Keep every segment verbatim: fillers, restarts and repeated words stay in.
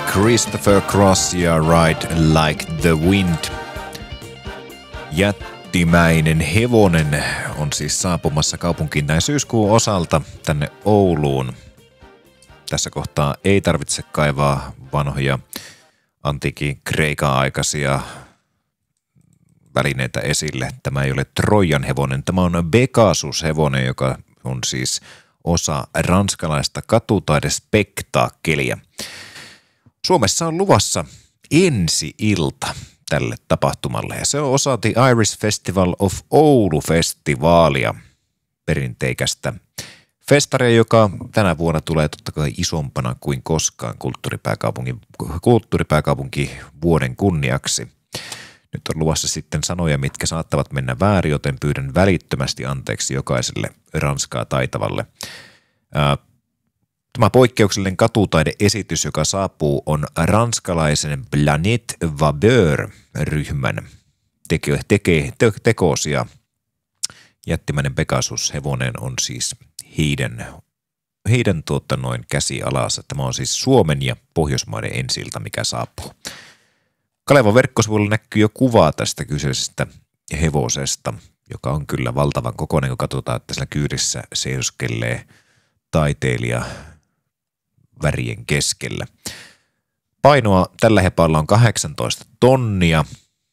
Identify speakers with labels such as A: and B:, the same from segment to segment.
A: Christopher Cross ja Ride Like the Wind. Jättimäinen hevonen on siis saapumassa kaupunkiin näin syyskuun osalta tänne Ouluun. Tässä kohtaa ei tarvitse kaivaa vanhoja antiikin Kreikan aikaisia välineitä esille. Tämä ei ole Trojan hevonen, tämä on Pegasus hevonen, joka on siis osa ranskalaista katutaidespektaakkelia. Suomessa on luvassa ensi-ilta tälle tapahtumalle ja se on osa The Irish Festival of Oulu-festivaalia, perinteikästä festaria, joka tänä vuonna tulee totta kai isompana kuin koskaan kulttuuripääkaupunki, kulttuuripääkaupunki vuoden kunniaksi. Nyt on luvassa sitten sanoja, mitkä saattavat mennä väärin, joten pyydän välittömästi anteeksi jokaiselle ranskaa taitavalle. Tämä poikkeuksellinen katutaideesitys, joka saapuu, on ranskalaisen Planet Vabeur-ryhmän teke, teke, te, tekosia. Jättimäinen Pegasus-hevonen on siis heidän, heidän tuota noin käsialassa. Tämä on siis Suomen ja Pohjoismaiden ensi-ilta, mikä saapuu. Kalevan verkkosivuilla näkyy jo kuvaa tästä kyseisestä hevosesta, joka on kyllä valtavan kokoinen, kun katsotaan, että siellä kyydissä seisoskelee taiteilija värien keskellä. Painoa tällä hepalla on kahdeksantoista tonnia.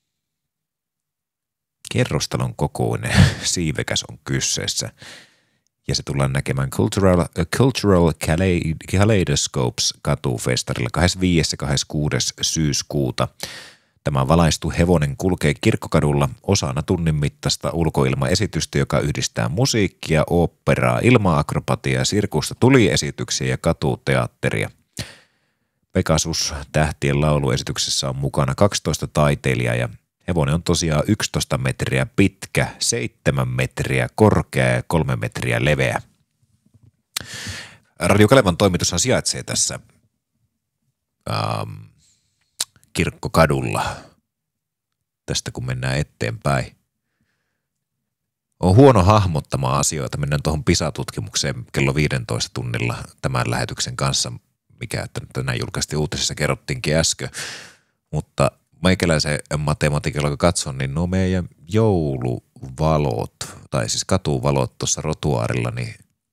A: Kerrostalon kokoinen siivekäs on kyseessä. Ja se tullaan näkemään Cultural, Cultural Kaleidoscopes katufestarilla kahdeskymmenesviides ja kahdeskymmeneskuudes syyskuuta. Tämä valaistu hevonen kulkee Kirkkokadulla osana tunnin mittaista ulkoilmaesitystä, joka yhdistää musiikkia, oopperaa, ilma-akrobatiaa, sirkusta, tuliesityksiä ja katuteatteria. Pegasus tähtien lauluesityksessä on mukana kaksitoista taiteilijaa ja hevonen on tosiaan yksitoista metriä pitkä, seitsemän metriä korkea ja kolme metriä leveä. Radio Kalevan toimitushan sijaitsee tässä ähm, Kirkkokadulla. Tästä kun mennään eteenpäin. On huono hahmottamaan asioita. Mennään tuohon PISA-tutkimukseen kello viisitoista tunnilla tämän lähetyksen kanssa, mikä että tänään julkaistiin uutisissa, kerrottiinkin äsken. Mutta meikäläisen matematiikalla, kun katson, niin nuo meidän jouluvalot, tai siis katuvalot tuossa rotuaarilla, niin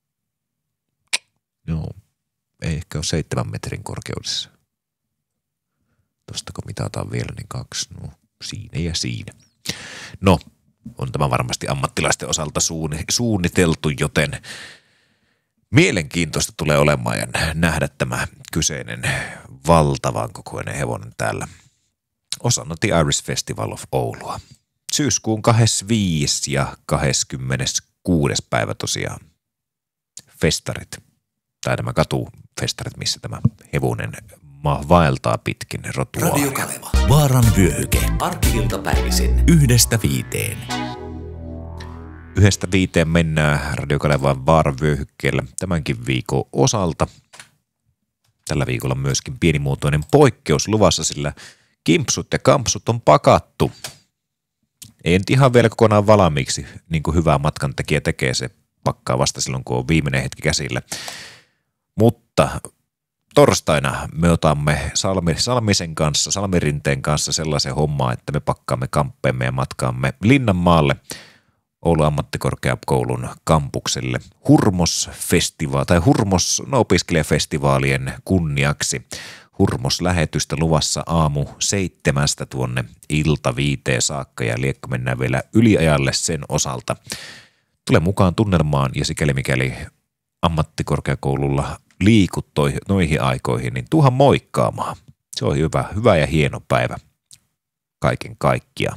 A: joo, ei ehkä ole seitsemän metrin korkeudessa. Tuosta kun mitataan vielä, niin kaksi, no siinä ja siinä. No, on tämä varmasti ammattilaisten osalta suunniteltu, joten mielenkiintoista tulee olemaan ja nähdä tämä kyseinen valtavan kokoinen hevonen täällä osana The Irish Festival of Oulua. Syyskuun kahdeskymmenesviides ja kahdeskymmeneskuudes päivä tosiaan festarit, tai nämä katufestarit, missä tämä hevonen vaeltaa pitkin rotua.
B: Radio Kaleva. Vaaran vyöhyke. Arki-iltapäivisin. Yhdestä viiteen.
A: Yhdestä viiteen mennään Radio Kalevan Vaaran vyöhykkeellä tämänkin viikon osalta. Tällä viikolla myöskin pienimuotoinen poikkeus luvassa, sillä kimpsut ja kampsut on pakattu. Ei nyt ihan vielä kokonaan valmiiksi, niin kuin hyvä matkantekijä tekee, se pakkaa vasta silloin, kun on viimeinen hetki käsillä. Mutta torstaina me otamme Salmi, Salmisen kanssa, Salmirinteen kanssa sellaisen hommaa, että me pakkaamme kamppeemme ja matkaamme Linnanmaalle Oulun ammattikorkeakoulun kampukselle Hurmos-festivaali tai Hurmos no, opiskelijafestivaalien kunniaksi. Hurmos-lähetystä luvassa aamu seitsemästä tuonne ilta viiteen saakka ja liekko mennään vielä yliajalle sen osalta. Tule mukaan tunnelmaan ja sikäli mikäli ammattikorkeakoululla liikut noihin aikoihin, niin tuuhan moikkaamaan. Se on hyvä, hyvä ja hieno päivä kaiken kaikkiaan.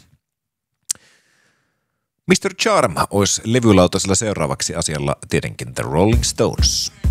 A: mister Charm olisi levylautasella seuraavaksi asialla tietenkin The Rolling Stones.